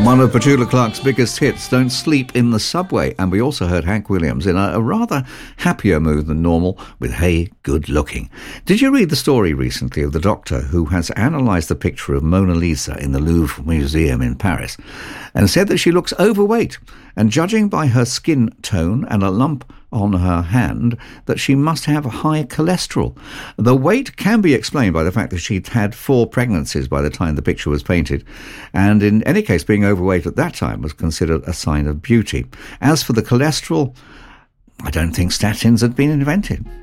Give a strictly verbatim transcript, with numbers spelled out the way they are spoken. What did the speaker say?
One of Petula Clark's biggest hits, Don't Sleep in the Subway. And we also heard Hank Williams in a, a rather happier mood than normal with Hey, Good Looking. Did you read the story recently of the doctor who has analysed the picture of Mona Lisa in the Louvre Museum in Paris and said that she looks overweight, and judging by her skin tone and a lump on her hand, that she must have high cholesterol. The weight can be explained by the fact that she'd had four pregnancies by the time the picture was painted, and in any case being overweight at that time was considered a sign of beauty. As for the cholesterol, I don't think statins had been invented.